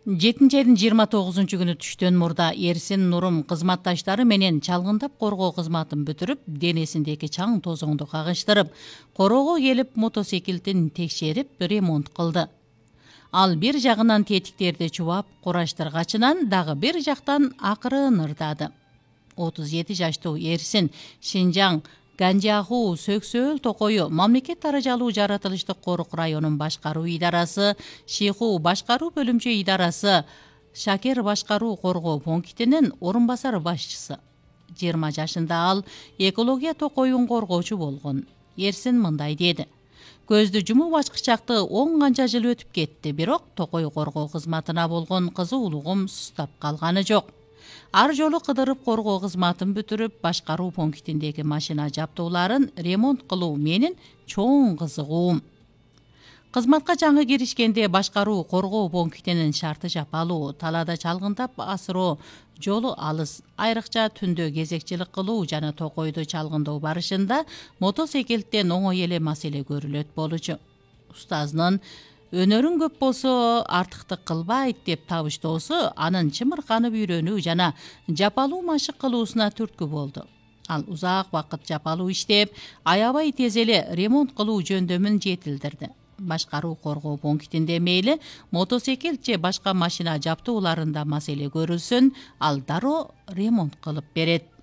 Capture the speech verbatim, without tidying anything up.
жетинчи айдын жыйырма тогузунчу күнү түштөн мурда Эрсин Нурум кызматташтары менен чалгындап коргоо кызматын бүтүрүп, денесиндеги чаң тозоңду кагыштырып, короого келип мотоциклдин текшерип, ремонт кылды. Ал бир жагынан тетиктерди чубап, кураштыргачынан дагы бир жактан акырын ырдады. отуз жети жаштуу Эрсин Шинжаң Ганжаху Сөксөөл Токою мамлекет даражалуу жаратылыштык корук районун башкаруу идарасы, Шиху башкаруу бөлүмчө идарасы, Шакер башкаруу коргоо пунктинин орун басар башчысы. жыйырма жашында ал экология токоюн коргоочу болгон. Эрсин мындай деди: көздү жумуп ачкычакты он канча жыл өтүп кетти, бирок токой коргоо кызматына болгон кызуулугум сустап калганы жок. Ар жолу кыдырып коргоо кызматын бүтүрүп, башкаруу пунктиндеги машина жабдууларын ремонт кылуу менин чоң кызыгуум. Кызматка жаңы киришкенде башкаруу коргоо пунктинин шарты жапалуу, талаада чалгындап асыроо жолу алыс, айрыкча түндө кезекчилик кылуу жана токойду чалгындоо барышында мотоциклден оңой эле маселе көрүлөт болчу. Устазынын өнөрүң көп болсо артыктык кылбайт деп табыштоосу анын чымырканып үйрөнүү жана жапалуу машык кылуусуна түрткү болду. Ал узак убакыт жапалуу иштеп, аябай тез эле ремонт кылуу жөндөмүн жетилдирди. Башкаруу коргоо пунктинде мейли мотоцикл же башка машина жабдууларында маселе көрүлсүн, ал дароо ремонт кылып берет.